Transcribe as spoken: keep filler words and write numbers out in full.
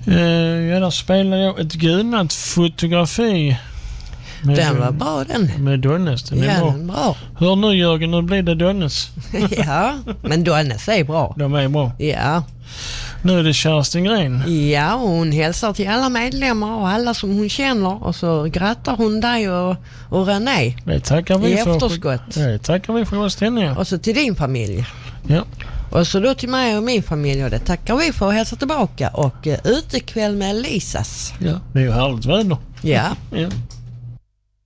Uh, ja, där spelar jag ett gulnat fotografi. Med, Den var bra den. Med Donnes. Den är ja, bra. Den bra. Hör nu Jörgen, nu blir det Donnes. Ja, men Donnes är bra. De är bra. Ja. Nu är det Kerstin Gren. Ja, hon hälsar till alla medlemmar och alla som hon känner. Och så grattar hon dig och, och René. Det tackar vi I för. efterskott. Det tackar vi för oss tändningar. Och så till din familj. Ja. Och så då till mig och min familj. Och det tackar vi för att hälsa tillbaka. Och uh, utekväll med Lisas. Ja, det är ju härligt väder. Ja. Ja.